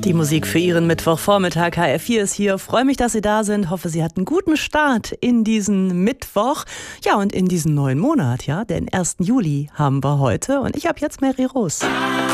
Die Musik für Ihren Mittwochvormittag. HR4 ist hier. Freue mich, dass Sie da sind. Hoffe, Sie hatten einen guten Start in diesen Mittwoch. Ja, und in diesen neuen Monat, ja. Den 1. Juli haben wir heute. Und ich habe jetzt Mary Rose.